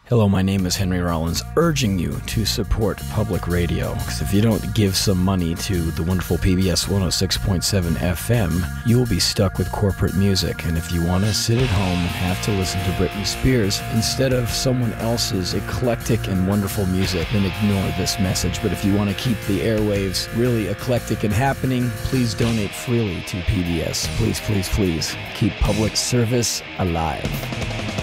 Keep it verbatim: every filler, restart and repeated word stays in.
Hello, my name is Henry Rollins, urging you to support public radio, because if you don't give some money to the wonderful P B S one oh six point seven F M, you will be stuck with corporate music. And if you want to sit at home and have to listen to Britney Spears instead of someone else's eclectic and wonderful music, then ignore this message. But if you want to keep the airwaves really eclectic and happening, please donate freely to P B S. Please, please, please keep public service alive.